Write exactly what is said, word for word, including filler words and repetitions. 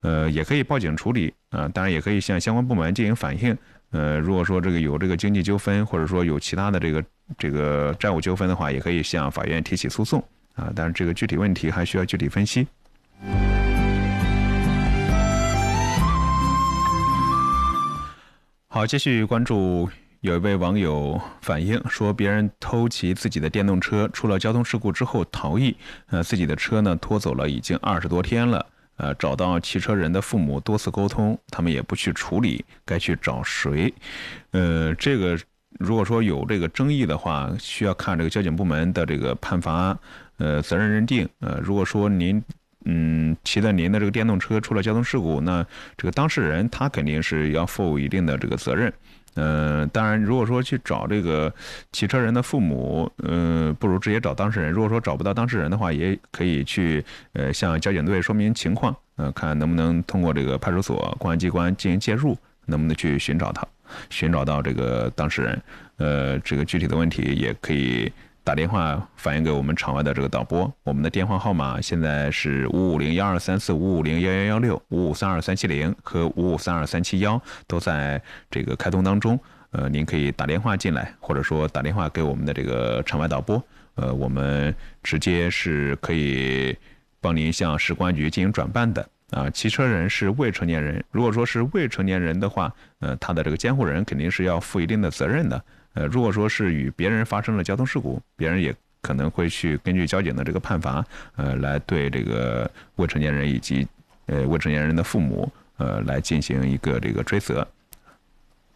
呃，也可以报警处理啊、呃，当然也可以向相关部门进行反映。呃，如果说这个有这个经济纠纷，或者说有其他的这个这个债务纠纷的话，也可以向法院提起诉讼啊。但是这个具体问题还需要具体分析。好，继续关注。有一位网友反映说，别人偷骑自己的电动车，出了交通事故之后逃逸，呃，自己的车呢拖走了已经二十多天了，呃，找到骑车人的父母多次沟通，他们也不去处理，该去找谁？呃，这个如果说有这个争议的话，需要看这个交警部门的这个判罚，呃，责任认定。呃，如果说您嗯，骑的您的这个电动车出了交通事故，那这个当事人他肯定是要负一定的这个责任。呃，当然，如果说去找这个骑车人的父母，呃，不如直接找当事人。如果说找不到当事人的话，也可以去呃向交警队说明情况，呃，看能不能通过这个派出所、公安机关进行介入，能不能去寻找他，寻找到这个当事人。呃，这个具体的问题也可以打电话反映给我们场外的这个导播，我们的电话号码现在是五五零幺二三四五五零幺幺幺六五五三二三七零和五五三二三七幺，都在这个开通当中。呃，您可以打电话进来，或者说打电话给我们的这个场外导播，呃，我们直接是可以帮您向市公安局进行转办的。啊，骑车人是未成年人，如果说是未成年人的话，呃，他的这个监护人肯定是要负一定的责任的。呃，如果说是与别人发生了交通事故，别人也可能会去根据交警的这个判罚，呃，来对这个未成年人以及呃未成年人的父母，呃，来进行一个这个追责。